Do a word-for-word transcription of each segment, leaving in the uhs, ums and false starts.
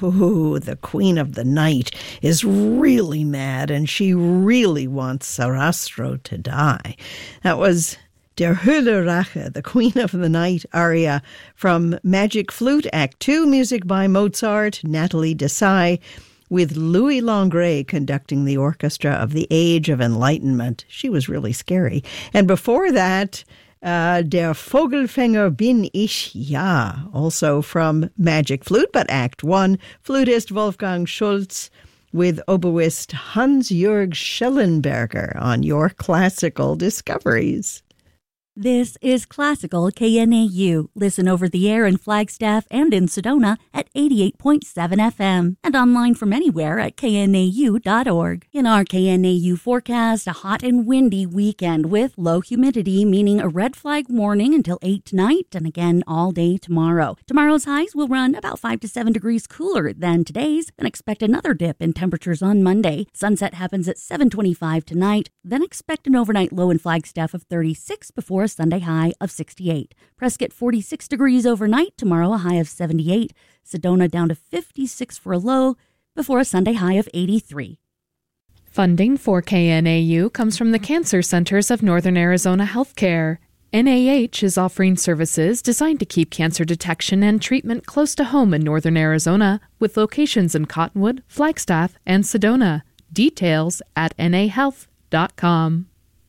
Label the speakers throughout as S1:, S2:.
S1: Ooh, the Queen of the Night is really mad and she really wants Sarastro to die. That was Der Höhle Rache, the Queen of the Night aria from Magic Flute, Act two, music by Mozart, Nathalie Desai, with Louis Langret conducting the orchestra of the Age of Enlightenment. She was really scary. And before that, Uh, Der Vogelfänger bin ich, ja, also from Magic Flute, but Act one, flutist Wolfgang Schultz with oboist Hans-Jörg Schellenberger on your classical discoveries.
S2: This is Classical K N A U. Listen over the air in Flagstaff and in Sedona at eighty-eight point seven F M and online from anywhere at K N A U dot org. In our K N A U forecast, a hot and windy weekend with low humidity, meaning a red flag warning until eight tonight and again all day tomorrow. Tomorrow's highs will run about five to seven degrees cooler than today's, and expect another dip in temperatures on Monday. Sunset happens at seven twenty-five tonight, then expect an overnight low in Flagstaff of thirty-six before a Sunday high of sixty-eight. Prescott forty-six degrees overnight, tomorrow a high of seventy-eight. Sedona down to fifty-six for a low before a Sunday high of eighty-three.
S3: Funding for K N A U comes from the Cancer Centers of Northern Arizona Healthcare. N A H is offering services designed to keep cancer detection and treatment close to home in Northern Arizona, with locations in Cottonwood, Flagstaff, and Sedona. Details at N A health dot com.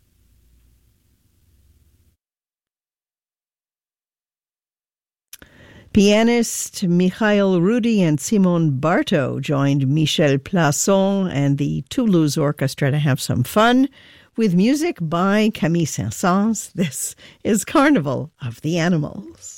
S1: Pianist Mikhail Rudy and Simon Barto joined Michel Plasson and the Toulouse Orchestra to have some fun with music by Camille Saint-Saëns. This is Carnival of the Animals.